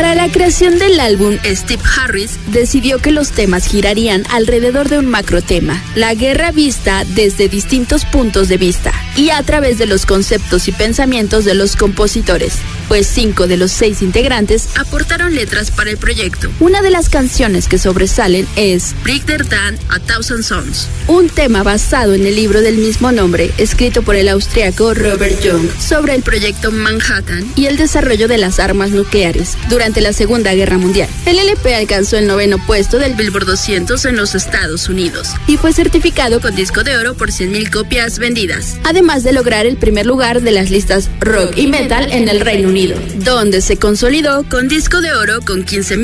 Para la creación del álbum, Steve Harris decidió que los temas girarían alrededor de un macrotema, la guerra vista desde distintos puntos de vista y a través de los conceptos y pensamientos de los compositores, pues 5 de los 6 integrantes aportaron letras para el proyecto. Una de las canciones que sobresalen es Brighter Than a Thousand Suns, un tema basado en el libro del mismo nombre, escrito por el austriaco Robert Young, sobre el proyecto Manhattan y el desarrollo de las armas nucleares durante la Segunda Guerra Mundial. El LP alcanzó el 9º puesto del Billboard 200 en los Estados Unidos y fue certificado con disco de oro por 100,000 copias vendidas, además de lograr el primer lugar de las listas rock y metal en el Reino Unido, donde se consolidó con disco de oro con 15,000